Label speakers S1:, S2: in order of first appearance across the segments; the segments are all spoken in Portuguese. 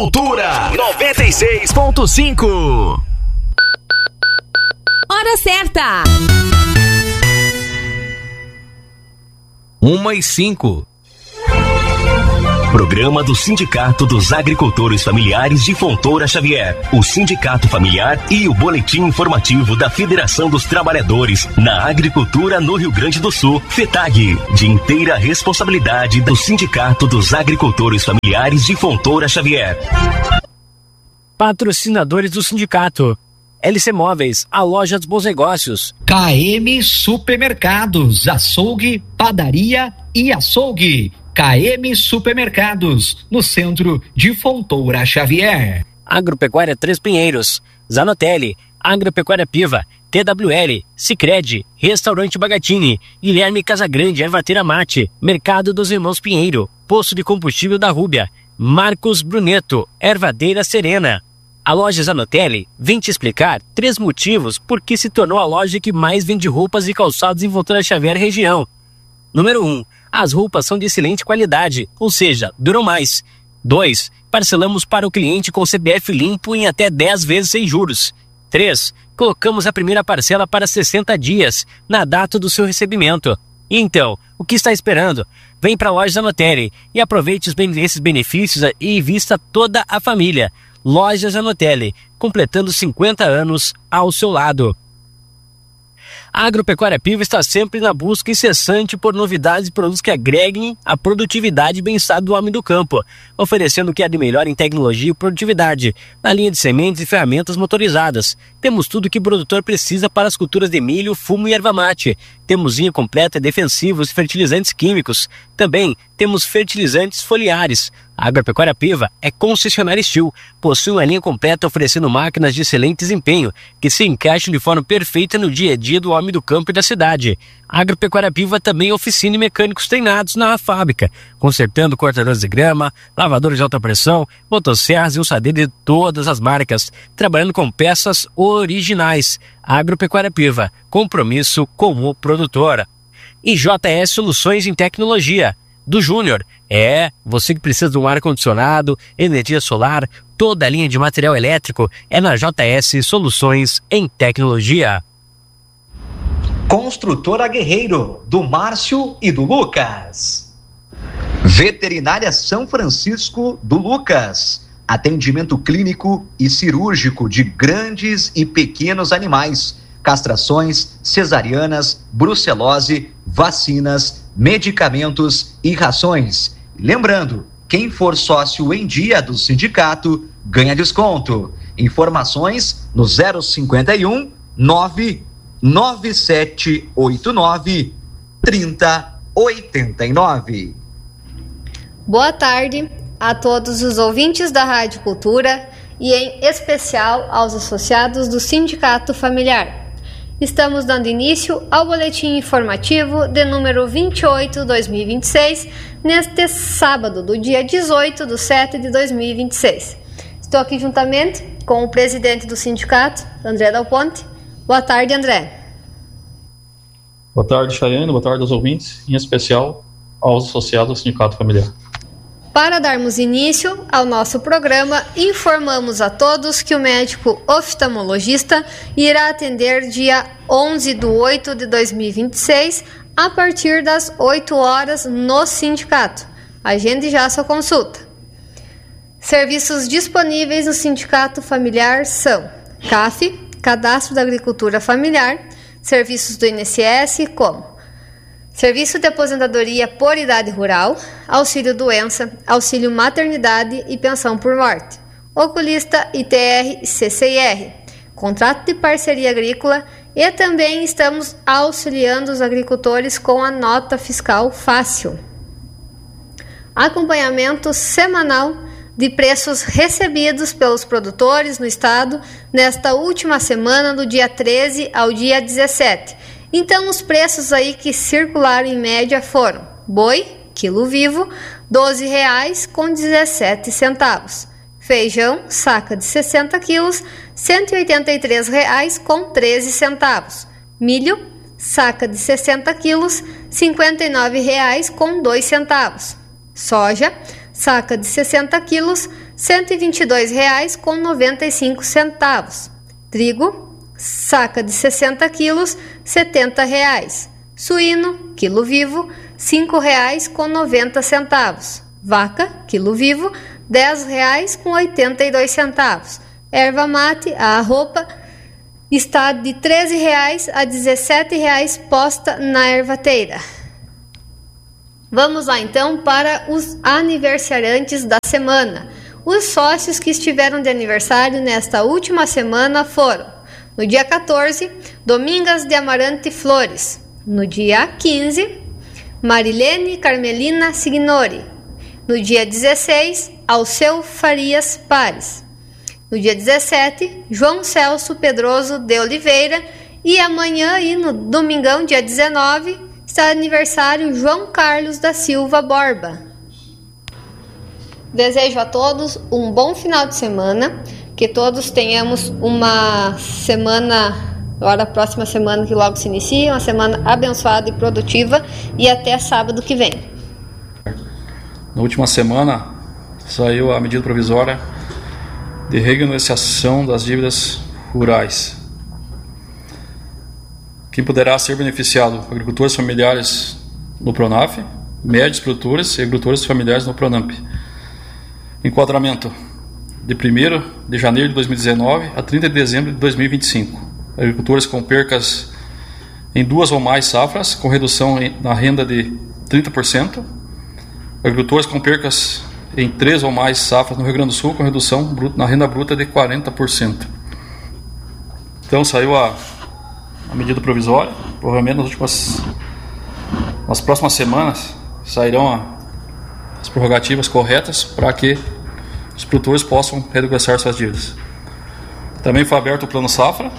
S1: Agricultura 96.5.
S2: Hora certa.
S1: 1:05. Programa do Sindicato dos Agricultores Familiares de Fontoura Xavier, o Sindicato Familiar e o Boletim Informativo da Federação dos Trabalhadores na Agricultura no Rio Grande do Sul, FETAG, de inteira responsabilidade do Sindicato dos Agricultores Familiares de Fontoura Xavier.
S3: Patrocinadores do sindicato: LC Móveis, a loja dos bons negócios.
S4: KM Supermercados, açougue, padaria e açougue. KM Supermercados, no centro de Fontoura Xavier.
S3: Agropecuária Três Pinheiros, Zanotelli, Agropecuária Piva, TWL, Sicredi, Restaurante Bagatini, Guilherme Casagrande, Ervateira Mate, Mercado dos Irmãos Pinheiro, Poço de Combustível da Rúbia, Marcos Bruneto, Ervadeira Serena. A loja Zanotelli vem te explicar 3 motivos por que se tornou a loja que mais vende roupas e calçados em Fontoura Xavier região. Número 1. As roupas são de excelente qualidade, ou seja, duram mais. 2. Parcelamos para o cliente com CPF limpo em até 10 vezes sem juros. 3. Colocamos a primeira parcela para 60 dias, na data do seu recebimento. E então, o que está esperando? Vem para a loja Zanotelli e aproveite esses benefícios e vista toda a família. Loja Zanotelli, completando 50 anos ao seu lado. A Agropecuária Piva está sempre na busca incessante por novidades e produtos que agreguem a produtividade e bem-estar do homem do campo, oferecendo o que há de melhor em tecnologia e produtividade, na linha de sementes e ferramentas motorizadas. Temos tudo o que o produtor precisa para as culturas de milho, fumo e erva mate. Temos linha completa de defensivos e fertilizantes químicos. Também temos fertilizantes foliares. A Agropecuária Piva é concessionária Estil, possui uma linha completa oferecendo máquinas de excelente desempenho, que se encaixam de forma perfeita no dia a dia do homem do campo e da cidade. A Agropecuária Piva também oficina e mecânicos treinados na fábrica, consertando cortadores de grama, lavadores de alta pressão, motosserras e usadeiras de todas as marcas, trabalhando com peças originais. A Agropecuária Piva, compromisso com o produtor. E JS Soluções em Tecnologia, do Júnior. Você que precisa de um ar-condicionado, energia solar, toda a linha de material elétrico é na JS Soluções em Tecnologia.
S5: Construtora Guerreiro, do Márcio e do Lucas. Veterinária São Francisco, do Lucas. Atendimento clínico e cirúrgico de grandes e pequenos animais. Castrações, cesarianas, brucelose, vacinas, medicamentos e rações. Lembrando, quem for sócio em dia do sindicato ganha desconto. Informações no 051 99789 3089.
S6: Boa tarde a todos os ouvintes da Rádio Cultura e em especial aos associados do Sindicato Familiar. Estamos dando início ao boletim informativo de número 28/2026, neste sábado, do dia 18/7/2026. Estou aqui juntamente com o presidente do sindicato, André Dal Ponte. Boa tarde, André.
S7: Boa tarde, Chayane. Boa tarde aos ouvintes, em especial aos associados do Sindicato Familiar.
S6: Para darmos início ao nosso programa, informamos a todos que o médico oftalmologista irá atender dia 11/8/2026, a partir das 8 horas no sindicato. Agende já sua consulta. Serviços disponíveis no Sindicato Familiar são CAF, Cadastro da Agricultura Familiar, serviços do INSS como Serviço de Aposentadoria por Idade Rural, Auxílio Doença, Auxílio Maternidade e Pensão por Morte, Oculista, ITR, CCIR, Contrato de Parceria Agrícola e também estamos auxiliando os agricultores com a nota fiscal fácil. Acompanhamento semanal de preços recebidos pelos produtores no estado nesta última semana, do dia 13 ao dia 17. Então, os preços aí que circularam em média foram: boi, quilo vivo, R$ 12,17. Feijão, saca de 60 quilos, R$ 183,13. Milho, saca de 60 quilos, R$ 59,02. Soja, saca de 60 quilos, R$ 122,95. Trigo, saca de 60 quilos, R$ 70. Suíno, quilo vivo, R$ 5,90. Vaca, quilo vivo, R$ 10,82. Erva mate, a arroba, está de R$ 13 a R$ 17 posta na ervateira. Vamos lá então para os aniversariantes da semana. Os sócios que estiveram de aniversário nesta última semana foram: no dia 14, Domingas de Amarante Flores; no dia 15, Marilene Carmelina Signori; no dia 16, Alceu Farias Pares; no dia 17, João Celso Pedroso de Oliveira; e amanhã, e no domingão, dia 19, está aniversário João Carlos da Silva Borba. Desejo a todos um bom final de semana, que todos tenhamos uma semana, agora a próxima semana que logo se inicia, uma semana abençoada e produtiva, e até sábado que vem.
S7: Na última semana saiu a medida provisória de renegociação das dívidas rurais. Quem poderá ser beneficiado: agricultores familiares no Pronaf, médios produtores e agricultores familiares no Pronamp. Enquadramento: de 1º de janeiro de 2019 a 30 de dezembro de 2025. Agricultores com percas em 2 ou mais safras, com redução na renda de 30%. Agricultores com percas em 3 ou mais safras no Rio Grande do Sul, com redução na renda bruta de 40%. Então saiu a medida provisória. Provavelmente nas próximas semanas sairão as prerrogativas corretas para que os produtores possam renegociar suas dívidas. Também foi aberto o Plano Safra.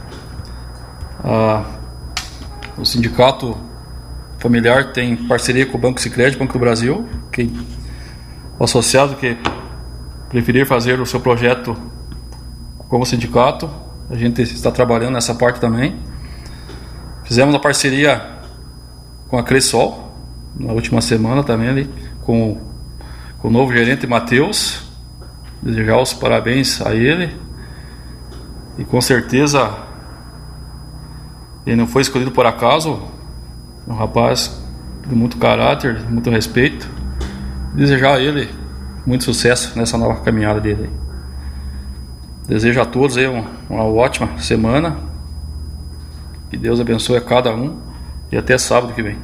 S7: O sindicato familiar tem parceria com o Banco Sicredi, Banco do Brasil. O associado que preferir fazer o seu projeto como sindicato, a gente está trabalhando nessa parte também. Fizemos a parceria com a Cressol na última semana também, ali, com o novo gerente Matheus. Desejar os parabéns a ele. E com certeza ele não foi escolhido por acaso. Um rapaz de muito caráter, de muito respeito. Desejar a ele muito sucesso nessa nova caminhada dele. Desejo a todos aí uma ótima semana. Que Deus abençoe a cada um. E até sábado que vem.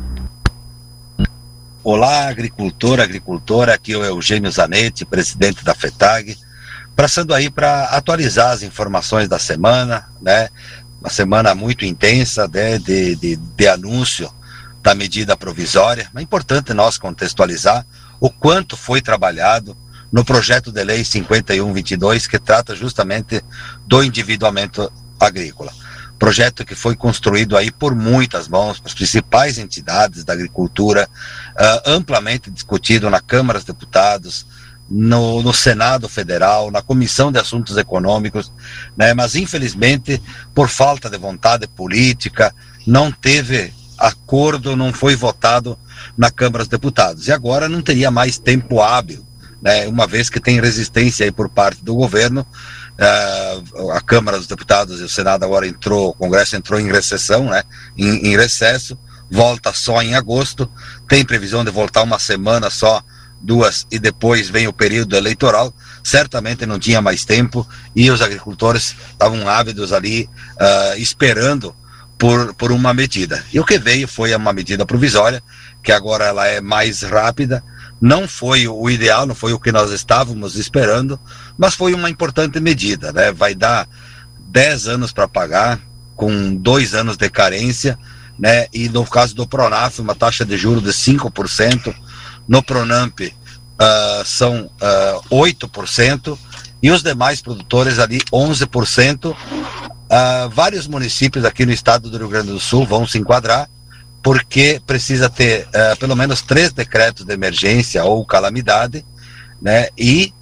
S2: Olá, agricultora, aqui é o Eugênio Zanetti, presidente da FETAG, passando aí para atualizar as informações da semana, né? Uma semana muito intensa, né, de anúncio da medida provisória. É importante nós contextualizar o quanto foi trabalhado no projeto de lei 5122, que trata justamente do endividamento agrícola. Projeto que foi construído aí por muitas mãos, pelas principais entidades da agricultura, amplamente discutido na Câmara dos Deputados, no Senado Federal, na Comissão de Assuntos Econômicos, né? Mas infelizmente, por falta de vontade política, não teve acordo, não foi votado na Câmara dos Deputados. E agora não teria mais tempo hábil, né? Uma vez que tem resistência aí por parte do governo. A Câmara dos Deputados e o Senado agora o Congresso entrou em recessão, né? Em recesso, volta só em agosto, tem previsão de voltar uma semana só, 2, e depois vem o período eleitoral. Certamente não tinha mais tempo e os agricultores estavam ávidos ali, esperando por uma medida. E o que veio foi uma medida provisória, que agora ela é mais rápida. Não foi o ideal, não foi o que nós estávamos esperando, mas foi uma importante medida, né? Vai dar 10 anos para pagar, com 2 anos de carência, né? E no caso do Pronaf, uma taxa de juros de 5%, no Pronamp são 8%, e os demais produtores ali 11%. Vários municípios aqui no estado do Rio Grande do Sul vão se enquadrar, porque precisa ter pelo menos 3 decretos de emergência ou calamidade, né? E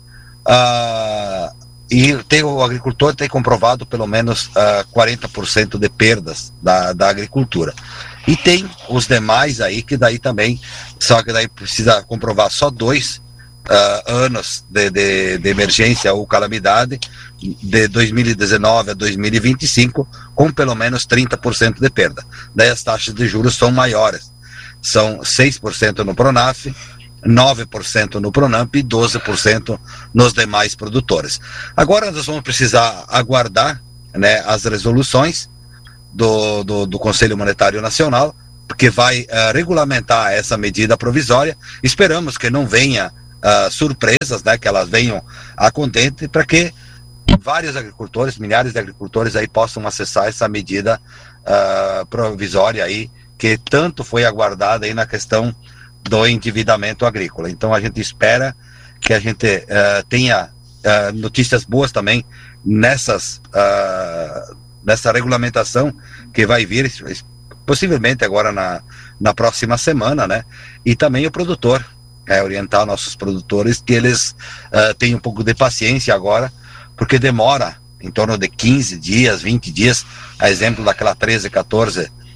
S2: o agricultor tem comprovado pelo menos 40% de perdas da agricultura. E tem os demais aí que daí também, só que daí precisa comprovar só 2 anos de emergência ou calamidade, de 2019 a 2025, com pelo menos 30% de perda. Daí as taxas de juros são maiores, são 6% no Pronaf, 9% no Pronamp e 12% nos demais produtores. Agora nós vamos precisar aguardar, né, as resoluções do Conselho Monetário Nacional, porque vai regulamentar essa medida provisória. Esperamos que não venha surpresas, né, que elas venham a contente, para que vários agricultores, milhares de agricultores aí possam acessar essa medida provisória aí, que tanto foi aguardada aí na questão do endividamento agrícola. Então a gente espera que a gente tenha notícias boas também nessa regulamentação que vai vir possivelmente agora na próxima semana, né? E também o produtor, orientar nossos produtores que eles tenham um pouco de paciência agora, porque demora em torno de 15 dias, 20 dias, a exemplo daquela 13, 14